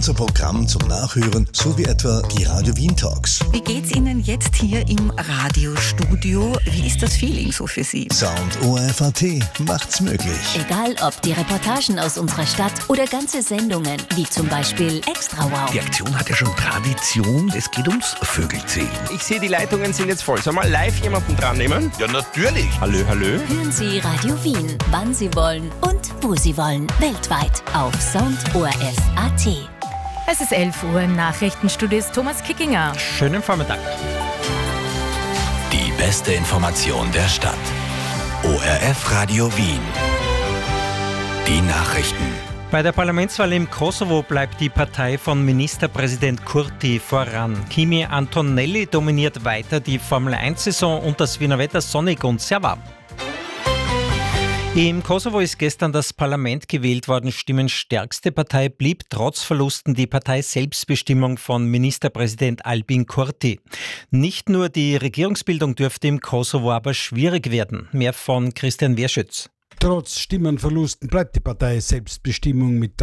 unser Programm zum Nachhören sowie etwa die Radio Wien Talks. Wie geht's Ihnen jetzt hier im Radiostudio? Wie ist das Feeling so für Sie? Sound ORF.at macht's möglich. Egal ob die Reportagen aus unserer Stadt oder ganze Sendungen, wie zum Beispiel Extra Wow. Die Aktion hat ja schon Tradition. Es geht ums Vögelzählen. Ich sehe, die Leitungen sind jetzt voll. Soll mal live jemanden dran nehmen? Ja, natürlich. Hallo. Hören Sie Radio Wien, wann Sie wollen und wo Sie wollen. Weltweit auf Sound ORF.at. Es ist 11 Uhr, im Nachrichtenstudio ist Thomas Kickinger. Schönen Vormittag. Die beste Information der Stadt. ORF Radio Wien. Die Nachrichten. Bei der Parlamentswahl im Kosovo bleibt die Partei von Ministerpräsident Kurti voran. Kimi Antonelli dominiert weiter die Formel-1-Saison und das Wiener Wetter sonnig und sehr warm. Im Kosovo ist gestern das Parlament gewählt worden. Stimmenstärkste Partei blieb trotz Verlusten die Partei Selbstbestimmung von Ministerpräsident Albin Kurti. Nicht nur die Regierungsbildung dürfte im Kosovo aber schwierig werden. Mehr von Christian Werschütz. Trotz Stimmenverlusten bleibt die Partei Selbstbestimmung mit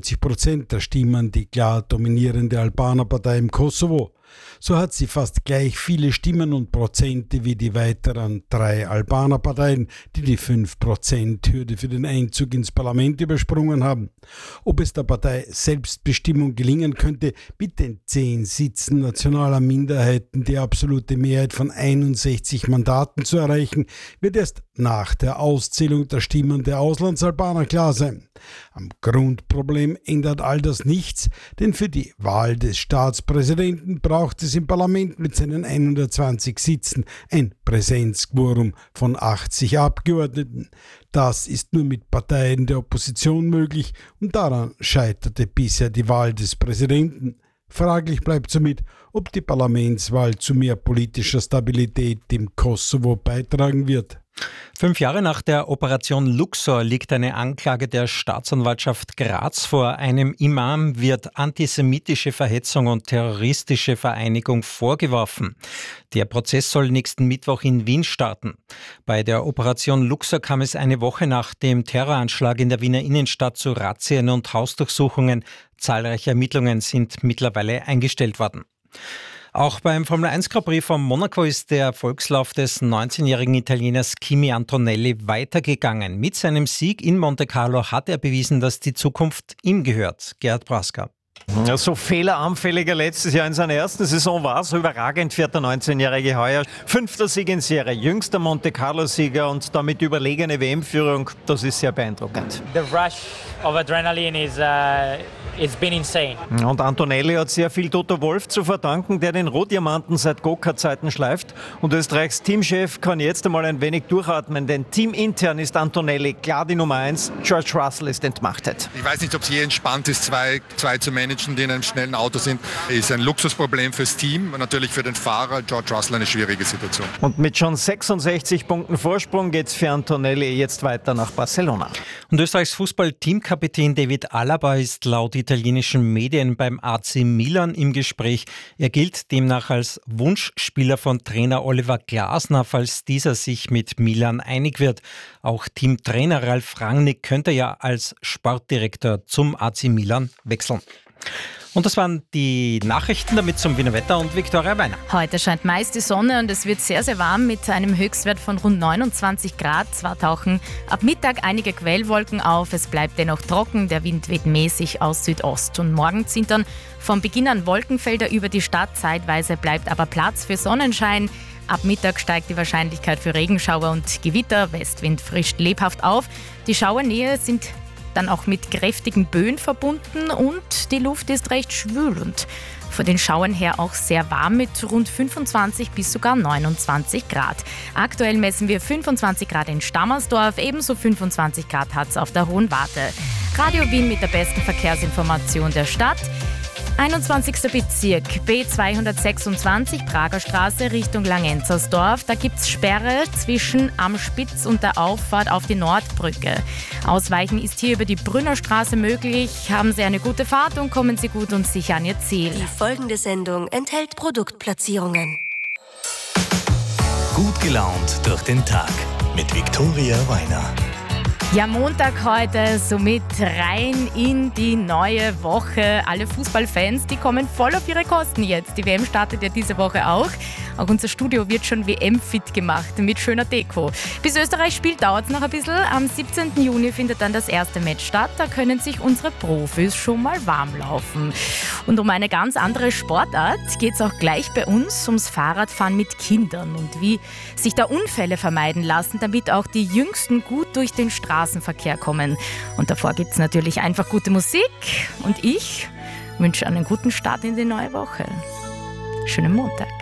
43% der Stimmen die klar dominierende Albaner-Partei im Kosovo. So hat sie fast gleich viele Stimmen und Prozente wie die weiteren 3 Albaner-Parteien, die die 5%-Hürde für den Einzug ins Parlament übersprungen haben. Ob es der Partei Selbstbestimmung gelingen könnte, mit den 10 Sitzen nationaler Minderheiten die absolute Mehrheit von 61 Mandaten zu erreichen, wird erst nach der Auszählung der Stimmen der Auslandsalbaner klar sein. Am Grundproblem ändert all das nichts, denn für die Wahl des Staatspräsidenten braucht es im Parlament mit seinen 120 Sitzen ein Präsenzquorum von 80 Abgeordneten. Das ist nur mit Parteien der Opposition möglich und daran scheiterte bisher die Wahl des Präsidenten. Fraglich bleibt somit, ob die Parlamentswahl zu mehr politischer Stabilität im Kosovo beitragen wird. 5 Jahre nach der Operation Luxor liegt eine Anklage der Staatsanwaltschaft Graz vor. Einem Imam wird antisemitische Verhetzung und terroristische Vereinigung vorgeworfen. Der Prozess soll nächsten Mittwoch in Wien starten. Bei der Operation Luxor kam es eine Woche nach dem Terroranschlag in der Wiener Innenstadt zu Razzien und Hausdurchsuchungen. Zahlreiche Ermittlungen sind mittlerweile eingestellt worden. Auch beim Formel-1 Grand Prix von Monaco ist der Erfolgslauf des 19-jährigen Italieners Kimi Antonelli weitergegangen. Mit seinem Sieg in Monte Carlo hat er bewiesen, dass die Zukunft ihm gehört. Gerhard Praska. Ja, so fehleranfälliger letztes Jahr in seiner ersten Saison war, so überragend fährt der 19-Jährige heuer. 5. Sieg in Serie, jüngster Monte Carlo-Sieger und damit überlegene WM-Führung, das ist sehr beeindruckend. The rush of adrenaline it's been insane. Und Antonelli hat sehr viel Toto Wolff zu verdanken, der den Rohdiamanten seit Go-Kart-Zeiten schleift. Und Österreichs Teamchef kann jetzt einmal ein wenig durchatmen, denn teamintern ist Antonelli klar die Nummer 1. George Russell ist entmachtet. Ich weiß nicht, ob es je entspannt ist, zwei zu managen, die in einem schnellen Auto sind. Ist ein Luxusproblem fürs Team und natürlich für den Fahrer George Russell eine schwierige Situation. Und mit schon 66 Punkten Vorsprung geht es für Antonelli jetzt weiter nach Barcelona. Und Österreichs Fußball-Teamkapitän David Alaba ist laut italienischen Medien beim AC Milan im Gespräch. Er gilt demnach als Wunschspieler von Trainer Oliver Glasner, falls dieser sich mit Milan einig wird. Auch Teamtrainer Ralf Rangnick könnte ja als Sportdirektor zum AC Milan wechseln. Und das waren die Nachrichten, damit zum Wiener Wetter und Viktoria Weiner. Heute scheint meist die Sonne und es wird sehr, sehr warm mit einem Höchstwert von rund 29 Grad. Zwar tauchen ab Mittag einige Quellwolken auf, es bleibt dennoch trocken, der Wind weht mäßig aus Südost. Und morgen ziehen dann vom Beginn an Wolkenfelder über die Stadt, zeitweise bleibt aber Platz für Sonnenschein. Ab Mittag steigt die Wahrscheinlichkeit für Regenschauer und Gewitter, Westwind frischt lebhaft auf. Die Schauernähe sind dann auch mit kräftigen Böen verbunden und die Luft ist recht schwül und von den Schauern her auch sehr warm mit rund 25 bis sogar 29 Grad. Aktuell messen wir 25 Grad in Stammersdorf, ebenso 25 Grad hat es auf der Hohen Warte. Radio Wien mit der besten Verkehrsinformation der Stadt. 21. Bezirk, B226, Prager Straße Richtung Langenzersdorf. Da gibt es Sperre zwischen Am Spitz und der Auffahrt auf die Nordbrücke. Ausweichen ist hier über die Brünnerstraße möglich. Haben Sie eine gute Fahrt und kommen Sie gut und sicher an Ihr Ziel. Die folgende Sendung enthält Produktplatzierungen. Gut gelaunt durch den Tag mit Viktoria Weiner. Ja, Montag heute, somit rein in die neue Woche. Alle Fußballfans, die kommen voll auf ihre Kosten jetzt. Die WM startet ja diese Woche auch. Auch unser Studio wird schon WM-fit gemacht mit schöner Deko. Bis Österreich spielt, dauert es noch ein bisschen. Am 17. Juni findet dann das erste Match statt. Da können sich unsere Profis schon mal warm laufen. Und um eine ganz andere Sportart geht es auch gleich bei uns, ums Fahrradfahren mit Kindern und wie sich da Unfälle vermeiden lassen, damit auch die Jüngsten gut durch den Straßenverkehr kommen. Und davor gibt es natürlich einfach gute Musik. Und ich wünsche einen guten Start in die neue Woche. Schönen Montag.